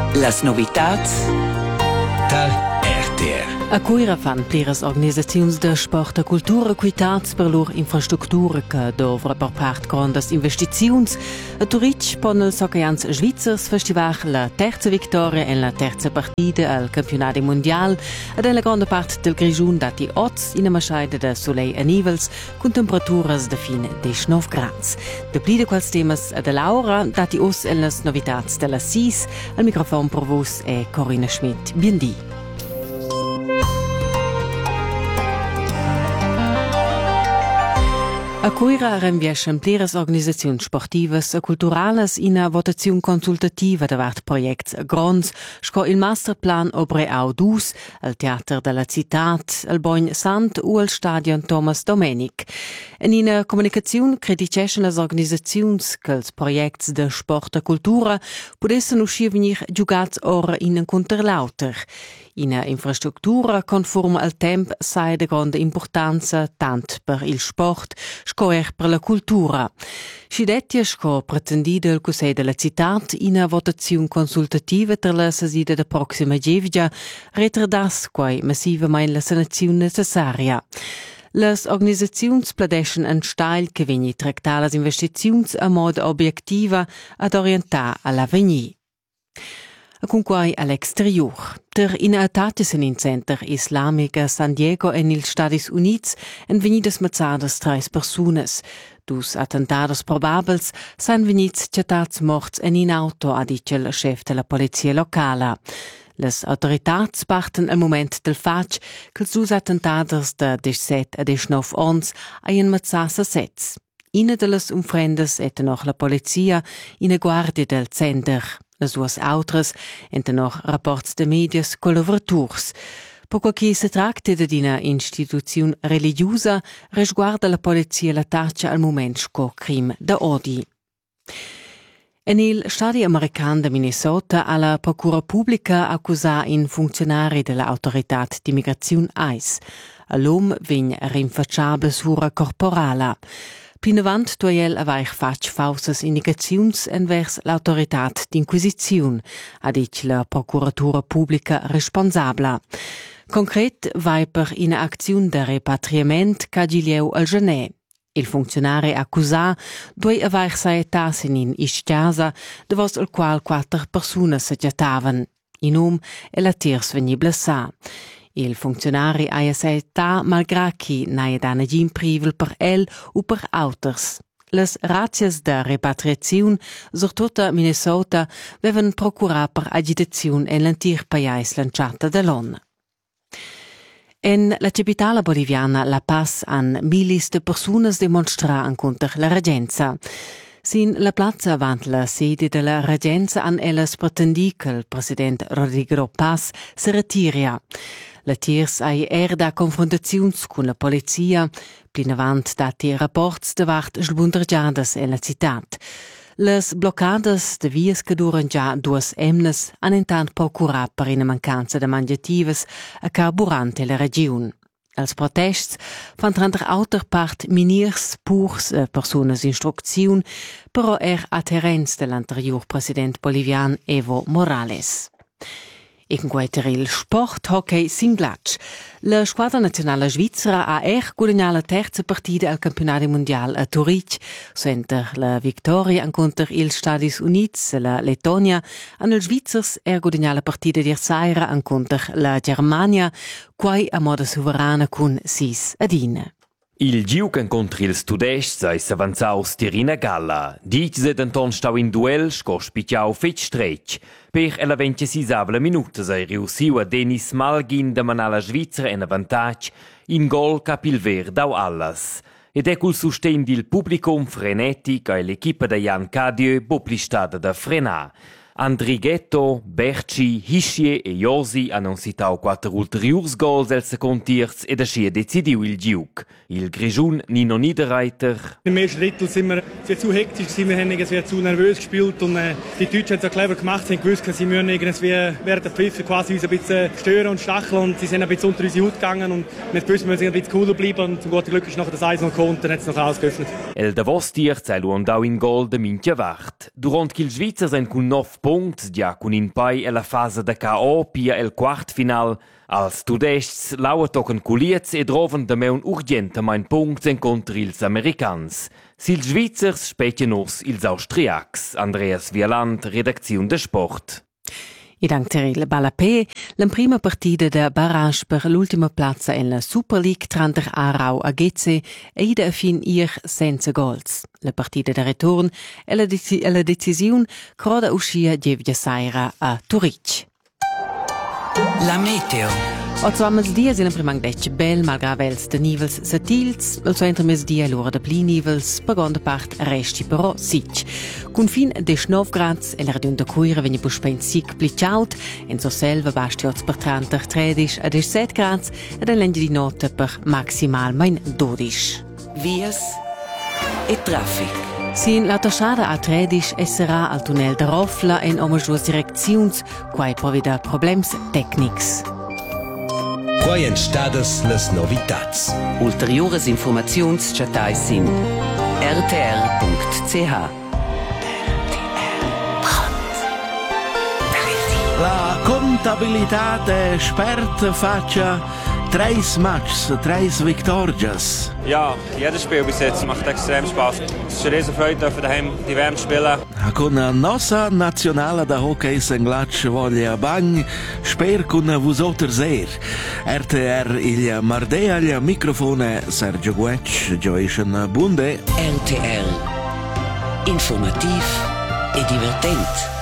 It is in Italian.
Las novitats da RTR. A Cuira fan pliras organisaziuns de sport e cultura cuitats per lor infrastructura che dovra per part grandes investiziuns. A Turic pon il Soccerjans Svizzers festival la terza vittoria e la terza partida al campionato mondial ed è la grande parte del Grigiun dati oz in una maschaida de soleil e nivels con temperaturas de fin 19 grads. De pli de quals temas de Laura dati us en las novitats de la SIS. Al microfon per vos è Corinna Schmidt. Biendi. A Cuira rinviescen pliras organisaziuns sportivas e culturales in a votaziun consultativa davart projects gronds, sco il masterplan Obreau Dus, al Teater della Citat, al Bogn Sant o al Stadion Thomas Domenic. En in a comunicaziun criticescen las organisaziuns che els projects de sport e cultura podessen uscir venir giugats ora in un conterlauter. In a infrastruttura conforme al temp sai de grande importanza tant per il sport sco per la cultura. Scidetti sco pretendida il Consiglio della Citat in a votazione consultativa per la sesida de proxima gevgia retardas quai massivamente la sanazione necessaria. Las organisaziuns pladeschen en steil che vegni tractar las investiziuns a modo objektiva ad orientar all'avenir. Con quai all'exterior. Der in attaccasen in Center Islamica San Diego en il Stadis Units en venidas mazzadas 3 personas. Dus attentados probabels san venits chatats morts en in auto, ha dice il chef della polizia locala. Les autoritats parten al moment del fatg che els dus attentados de 17 a 19 ons haien mazzasa sets. Ina de les umfrendas etta noch la polizia in a guardia del Center. Les duas autres enten noch rapports de medias collaboraturs. Poco che si tracta di una istituzione religiosa, resguarda la polizia la taccia al moment sco crim da odi. En il Stato americano de Minnesota alla procura pubblica accusa in funzionari dell'autorità di immigrazione ICE. All'uomo vegn rinfacciabla sura corporala. Plinavant tuel avaich fatg fausas indicaziuns envers l'autoritat d'inquisiziun, ha dit la procuratura pubblica responsabla. Concret vai per ina acziun de repatriament ca gilieu al gener. Il funzionari accusà doi avaich saetasin in Ischtiasa, davos al qual 4 personas se giatavan. In e la tiers vegni blessà. Il funzionari aia saetà malgrà chi naia dana gin privel per el o per auters. Les razzias de repatriaziun sur tutta Minnesota vevan procurà per agitaziun en l'antir paiais lanciata de l'on. En la capitala boliviana La Paz han milis de personas demonstrar contro la regenza. Sin la plaza avant la sede della regenza han ellas pretendi che il president Rodrigo Paz se retiria. La tiers ai da confrontaziuns con la polizia, plinavant dati rapports davart sbundergiadas en la citat. Les bloccades de vias che duran già 2 emnes han intant procurat per una mancanza de mangiatives a carburante la region. Als protests fan tranter auter part miniers purs personas instrucziun, però adherents dell'anterior president bolivian Evo Morales. In il sport hockey singlatsch. La squadra nazionale svizzera ha guadagnato la terza partita al campionato mondiale a Turic. Center la vittoria contro il Stadis Units, la Lettonia, hanno i svizzers guadagnato la partita di Saira contro la Germania, quai a modo sovrana con 6-1. Il giucan contro il Studests è avanzaus tirina galla. Dice denton stau in duel sco spicciau fetch stretch. Per la 26ª minuta sei riusciu a Denis Malgin da manala Svizzera en avantage in gol cap il ver dau allas. Ed è col sustegn del publicum frenetic e l'equipa da Jan Cadieu boplistata da frenar. Andrighetto, Berci, Hischie e Josi hanno citato 4 ulteriors goals al second tiers e da scia decidiu il giuc. Il Grigiun Nino Niederreiter. Im ersten Drittel sind wir zu hektisch, wir haben zu nervös gespielt und die Deutschen haben es so clever gemacht, sie haben gewusst, sie müssen während der Pfiffe quasi uns ein bisschen stören und stacheln und sie sind ein bisschen unter unsere Haut gegangen und wir wussten, wir müssen ein bisschen cooler bleiben und zum guten Glück ist noch das Eis noch gekommen und dann hat es noch ausgeöffnet. El Davos tiers è luandau in gol de minchia vart. Durant qu'il Svizzer sind con 9 punct, già cun in pai e la fase da KO pia el quart final. Als tudests laua tochen culiez e droven da meun urgentamain punct encontr ils americans. Sils Schweizers spetien us ils austriacs. Andreas Wieland, Redaktion de Sport. I dank la Balapé, la prima partida da barrage per l'ultima plazza en la Super League tranter Aarau a Geze e ida a fin ir senza gols. La partida da return e la decisiun croda uscia Gievgia Saira a Turic. La meteo. O zuammels dias in primang detg bel, malgrado els de nivels satils, el centre mes dia l'ora de pli nivels, per gonda part resti però sic. Con fin de 9 grads e la radion da cuira vegna buspen sic pli ciaut, en so selva bastiots per 30, 13 a 17 grads ed en l'engia di nota per maximal main 12. Vias e traffic. Sin l'autostrada A13 esserà al tunnel de Rofla en omagiuas direcziuns, quai provida problems tecnics. Quai en stadas las novitats. Ulteriores informaziuns chatais in rtr.ch. La contabilità spert faccia 3 Matches, 3 Victorias. Ja, jedes Spiel bis jetzt macht extrem Spaß. Es ist eine riesen Freude, für daheim die WM zu spielen. Con la nostra nazionale da hockey senglatsch voglia bang, sper con vos autres RTR il Mardea al microfone Sergio Guetsch, Joischen Bunde. RTR. Informativ e divertent.